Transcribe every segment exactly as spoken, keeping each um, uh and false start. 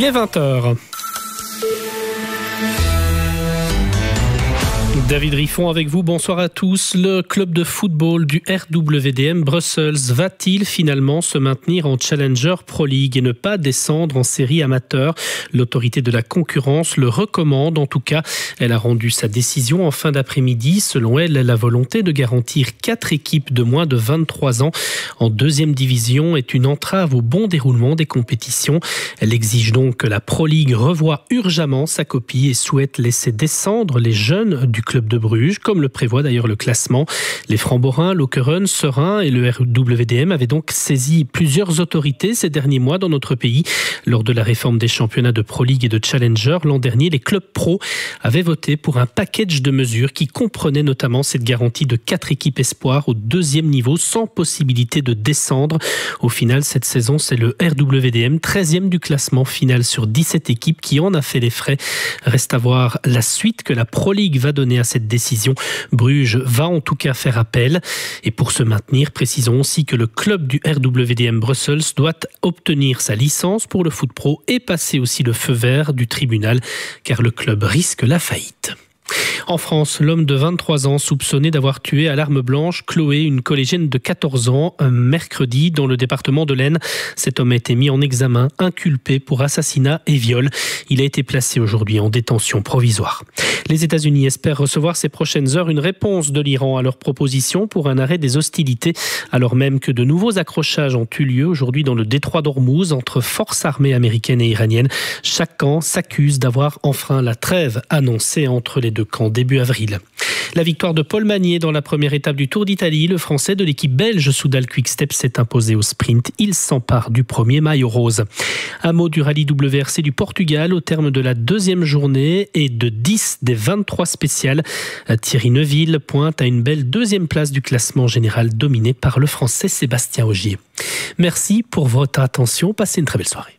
Il est vingt heures. David Riffon avec vous, bonsoir à tous. Le club de football du R W D M Brussels va-t-il finalement se maintenir en Challenger Pro League et ne pas descendre en série amateur ? L'autorité de la concurrence le recommande en tout cas. Elle a rendu sa décision en fin d'après-midi. Selon elle, la volonté de garantir quatre équipes de moins de vingt-trois ans en deuxième division est une entrave au bon déroulement des compétitions. Elle exige donc que la Pro League revoie urgemment sa copie et souhaite laisser descendre les jeunes du club de Bruges, comme le prévoit d'ailleurs le classement. Les Framborins, Lokeren, Serein et le R W D M avaient donc saisi plusieurs autorités ces derniers mois dans notre pays. Lors de la réforme des championnats de Pro League et de Challenger, l'an dernier, les clubs pro avaient voté pour un package de mesures qui comprenait notamment cette garantie de quatre équipes espoirs au deuxième niveau sans possibilité de descendre. Au final, cette saison, c'est le R W D M, treizième du classement final sur dix-sept équipes qui en a fait les frais. Reste à voir la suite que la Pro League va donner à cette décision. Bruges va en tout cas faire appel. Et pour se maintenir, précisons aussi que le club du R W D M Brussels doit obtenir sa licence pour le foot pro et passer aussi le feu vert du tribunal, car le club risque la faillite. En France, l'homme de vingt-trois ans soupçonné d'avoir tué à l'arme blanche Chloé, une collégienne de quatorze ans, un mercredi dans le département de l'Aisne. Cet homme a été mis en examen, inculpé pour assassinat et viol. Il a été placé aujourd'hui en détention provisoire. Les États-Unis espèrent recevoir ces prochaines heures une réponse de l'Iran à leur proposition pour un arrêt des hostilités, alors même que de nouveaux accrochages ont eu lieu aujourd'hui dans le détroit d'Ormuz entre forces armées américaines et iraniennes. Chaque camp s'accuse d'avoir enfreint la trêve annoncée entre les deux camps début avril. La victoire de Paul Magnier dans la première étape du Tour d'Italie. Le Français de l'équipe belge Soudal Quick-Step s'est imposé au sprint. Il s'empare du premier maillot rose. Un mot du rallye W R C du Portugal au terme de la deuxième journée et de dix des vingt-trois spéciales. Thierry Neuville pointe à une belle deuxième place du classement général dominé par le Français Sébastien Ogier. Merci pour votre attention. Passez une très belle soirée.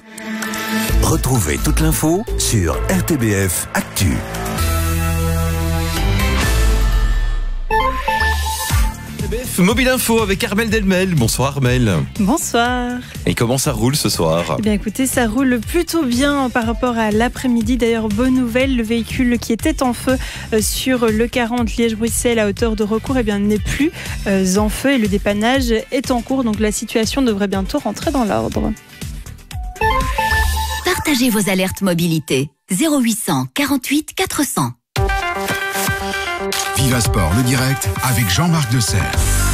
Retrouvez toute l'info sur R T B F Actu. Mobile Info avec Armelle Delmel. Bonsoir Armelle. Bonsoir. Et comment ça roule ce soir ? Eh bien écoutez, ça roule plutôt bien par rapport à l'après-midi. D'ailleurs, bonne nouvelle, le véhicule qui était en feu sur le quarante Liège-Bruxelles à hauteur de recours eh bien, n'est plus en feu et le dépannage est en cours. Donc la situation devrait bientôt rentrer dans l'ordre. Partagez vos alertes mobilité. zéro huit cent quarante-huit quatre cents. Viva Sport, le direct avec Jean-Marc Deserre.